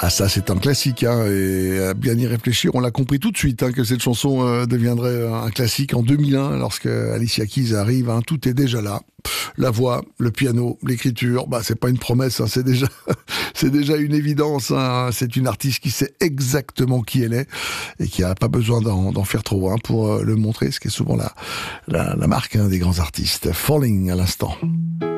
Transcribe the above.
Ah ça c'est un classique, hein, et à bien y réfléchir, on l'a compris tout de suite, hein, que cette chanson deviendrait un classique en 2001 lorsque Alicia Keys arrive, hein, tout est déjà là. La voix, le piano, l'écriture, c'est pas une promesse, hein, c'est déjà c'est déjà une évidence, hein, c'est une artiste qui sait exactement qui elle est et qui a pas besoin d'en faire trop, hein, pour le montrer, ce qui est souvent la marque, hein, des grands artistes. Falling à l'instant.